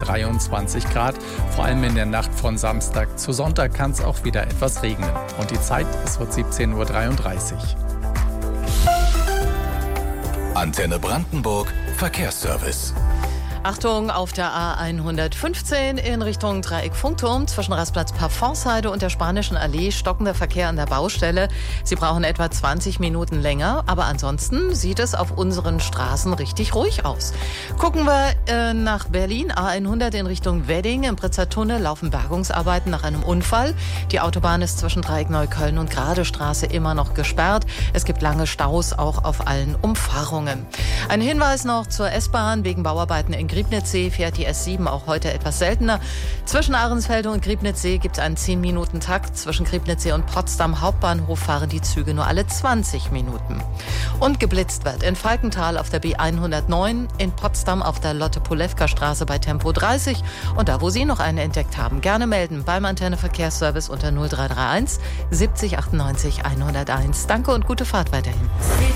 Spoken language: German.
23 Grad. Vor allem in der Nacht von Samstag zu Sonntag kann es auch wieder etwas regnen. Und die Zeit, es wird 17:33 Uhr. Antenne Brandenburg Verkehrsservice. Achtung, auf der A115 in Richtung Dreieck Funkturm zwischen Rastplatz Parfumsheide und der Spanischen Allee stockender Verkehr an der Baustelle. Sie brauchen etwa 20 Minuten länger, aber ansonsten sieht es auf unseren Straßen richtig ruhig aus. Gucken wir nach Berlin, A100 in Richtung Wedding. Im Britzer Tunnel laufen Bergungsarbeiten nach einem Unfall. Die Autobahn ist zwischen Dreieck Neukölln und Gradestraße immer noch gesperrt. Es gibt lange Staus auch auf allen Umfahrungen. Ein Hinweis noch zur S-Bahn. Wegen Bauarbeiten in Griebnitzsee fährt die S7 auch heute etwas seltener. Zwischen Ahrensfelde und Griebnitzsee gibt es einen 10-Minuten-Takt. Zwischen Griebnitzsee und Potsdam Hauptbahnhof fahren die Züge nur alle 20 Minuten. Und geblitzt wird in Falkenthal auf der B109, in Potsdam auf der Lotte-Polewka-Straße bei Tempo 30. Und da, wo Sie noch einen entdeckt haben, gerne melden beim Antenne Verkehrsservice unter 0331 70 98 101. Danke und gute Fahrt weiterhin.